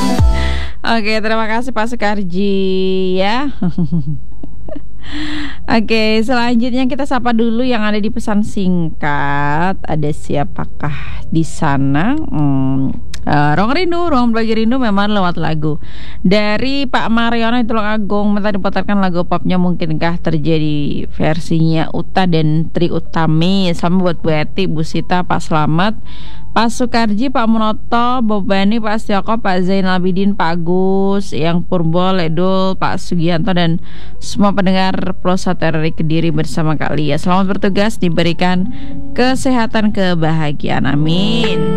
Oke, terima kasih Pak Sukarji ya. Oke, selanjutnya kita sapa dulu yang ada di pesan singkat. Ada siapakah di sana? Ruang Rindu, ruang bagi rindu memang lewat lagu dari Pak Mariono itu Agung. Minta diputarkan lagu popnya, mungkinkah terjadi versinya Uta dan Tri Utami. Sama buat Bu Eti, Bu Sita, Pak Slamet, Pak Sukarji, Pak Munoto, Bobani, Pak Astioko, Pak Zainal Abidin, Pak Agus, yang Purbo, Ledul, Pak Sugianto, dan semua pendengar Plosa Terori Kediri bersama kalian. Selamat bertugas, diberikan kesehatan, kebahagiaan, amin.